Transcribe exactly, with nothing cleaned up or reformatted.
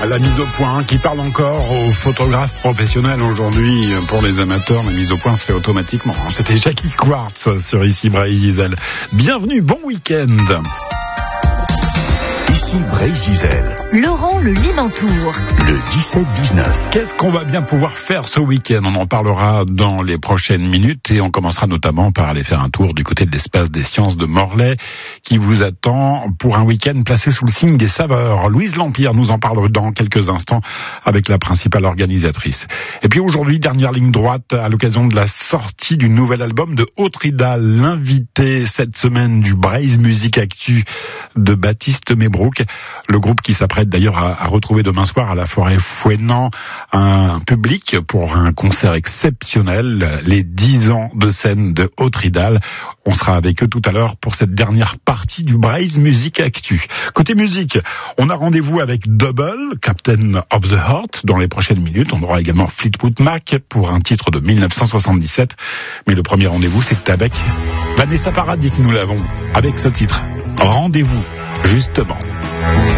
La mise au point qui parle encore aux photographes professionnels aujourd'hui. Pour les amateurs, la mise au point se fait automatiquement. C'était Jackie Quartz sur Ici Bray-Zizel. Bienvenue, bon week-end. Ici Bray-Zizel. Laurent le Limantour. Le dix-sept dix-neuf. Qu'est-ce qu'on va bien pouvoir faire ce week-end? On en parlera dans les prochaines minutes et on commencera notamment par aller faire un tour du côté de l'espace des sciences de Morlaix qui vous attend pour un week-end placé sous le signe des saveurs. Louise Lampire nous en parle dans quelques instants avec la principale organisatrice. Et puis aujourd'hui, dernière ligne droite à l'occasion de la sortie du nouvel album de Haute-Ridal. L'invité cette semaine du Braise Music Actu de Baptiste Mébrouk. Le groupe qui s'apprête d'ailleurs à, à retrouver demain soir à la Forêt Fouennant un public pour un concert exceptionnel, les dix ans de scène de Haute-Ridal. On sera avec eux tout à l'heure pour cette dernière partie du Braise Music Actu. Côté musique, on a rendez-vous avec Double, Captain of the Heart, dans les prochaines minutes. On aura également Fleetwood Mac pour un titre de dix-neuf cent soixante-dix-sept. Mais le premier rendez-vous, c'est avec Vanessa Paradis que nous l'avons, avec ce titre. Rendez-vous, justement.